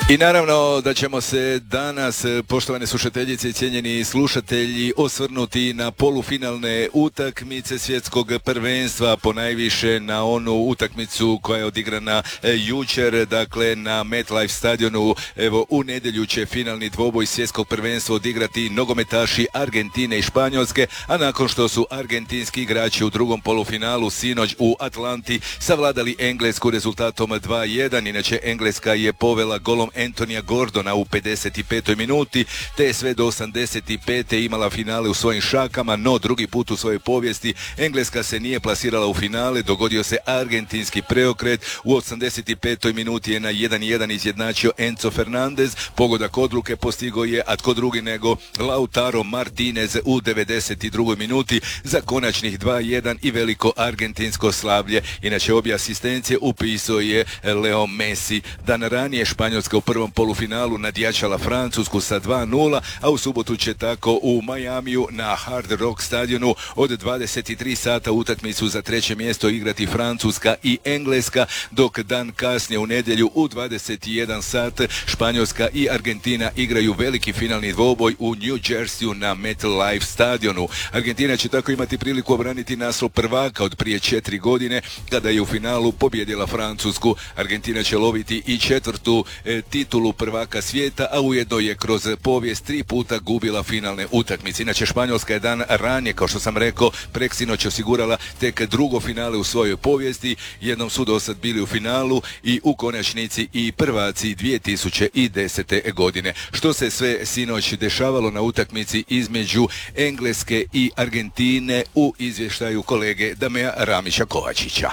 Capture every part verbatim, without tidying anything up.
I naravno da ćemo se danas, poštovane slušateljice i cijenjeni slušatelji, osvrnuti na polufinalne utakmice svjetskog prvenstva, ponajviše na onu utakmicu koja je odigrana jučer, dakle na MetLife stadionu. Evo, u nedjelju će finalni dvoboj svjetskog prvenstva odigrati nogometaši Argentine i Španjolske, a nakon što su argentinski igrači u drugom polufinalu sinoć u Atlanti savladali Englesku rezultatom dva jedan. Inače, Engleska je povela golom Antonija Gordona u pedeset petoj minuti, te je sve do osamdeset pete imala finale u svojim šakama, no drugi put u svojoj povijesti Engleska se nije plasirala u finale. Dogodio se argentinski preokret. U osamdeset petoj minuti je na jedan jedan izjednačio Enzo Fernandez. Pogodak odluke postigao je, a tko drugi nego Lautaro Martinez u devedeset drugoj minuti za konačnih dva jedan i veliko argentinsko slavlje. Inače, obje asistencije upisao je Leo Messi. Dan ranije Španjolska u prvom polufinalu nadjačala Francusku sa dva nula, a u subotu će tako u Majamiju na Hard Rock stadionu od dvadeset tri sata utakmicu za treće mjesto igrati Francuska i Engleska, dok dan kasnije u nedjelju u dvadeset jedan sat Španjolska i Argentina igraju veliki finalni dvoboj u New Jerseyu na MetLife stadionu. Argentina će tako imati priliku obraniti naslov prvaka od prije četiri godine kada je u finalu pobjedila Francusku. Argentina će loviti i četvrtu e, titulu prvaka svijeta, a ujedno je kroz povijest tri puta gubila finalne utakmice. Inače, Španjolska je dan ranije, kao što sam rekao, preksinoć osigurala tek drugo finale u svojoj povijesti. Jednom su dosad bili u finalu i u konačnici i prvaci dvije tisuće desete. godine. Što se sve sinoć dešavalo na utakmici između Engleske i Argentine u izvještaju kolege Damea Ramića Kovačića.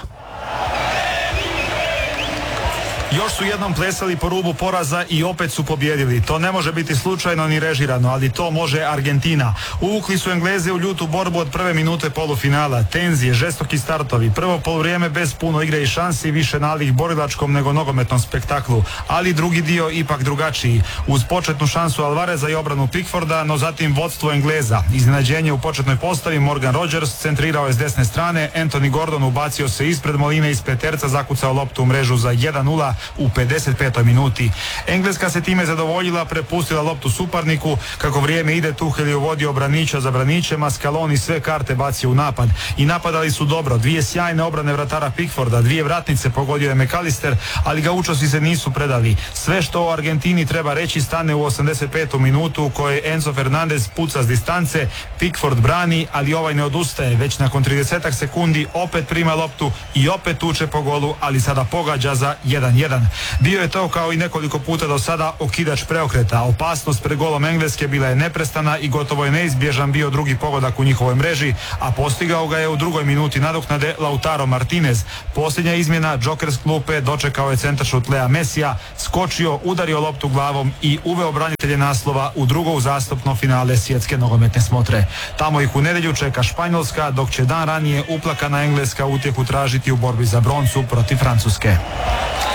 Još su jednom plesali po rubu poraza i opet su pobjedili. To ne može biti slučajno ni režirano, ali to može Argentina. Uvukli su Engleze u ljutu borbu od prve minute polufinala. Tenzije, žestoki startovi, prvo poluvrijeme bez puno igre i šansi, više nalik borilačkom nego nogometnom spektaklu. Ali drugi dio ipak drugačiji. Uz početnu šansu Alvareza i obranu Pickforda, no zatim vodstvo Engleza. Iznenađenje u početnoj postavi, Morgan Rogers centrirao je s desne strane, Anthony Gordon ubacio se ispred Moline, iz peterca zakucao loptu u mrežu za jedan nula u pedeset petoj minuti. Engleska se time zadovoljila, prepustila loptu suparniku. Kako vrijeme ide, Tuchel je uvodio braniča za braničem, a Scaloni sve karte bacio u napad. I napadali su dobro. Dvije sjajne obrane vratara Pickforda, dvije vratnice pogodio je McAllister, ali gaučosi se nisu predali. Sve što o Argentini treba reći stane u osamdeset petu minutu u kojoj Enzo Fernandez puca s distance, Pickford brani, ali ovaj ne odustaje. Već nakon tridesetak sekundi opet prima loptu i opet tuče po golu, ali sada pogađa za jedan jedan. Bio je to, kao i nekoliko puta do sada, okidač preokreta. Opasnost pred golom Engleske bila je neprestana i gotovo je neizbježan bio drugi pogodak u njihovoj mreži, a postigao ga je u drugoj minuti nadoknade Lautaro Martinez. Posljednja izmjena, džoker s klupe, dočekao je centaršut Lea Messija, skočio, udario loptu glavom i uveo branitelje naslova u drugo uzastopno finale svjetske nogometne smotre. Tamo ih u nedjelju čeka Španjolska, dok će dan ranije uplakana Engleska utjehu tražiti u borbi za broncu protiv Francuske.